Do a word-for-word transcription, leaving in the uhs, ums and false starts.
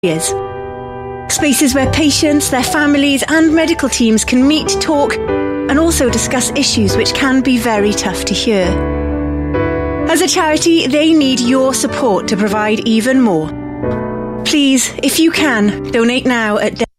Spaces where patients, their families and medical teams can meet, talk and also discuss issues which can be very tough to hear. As a charity, they need your support to provide even more. Please, if you can, donate now at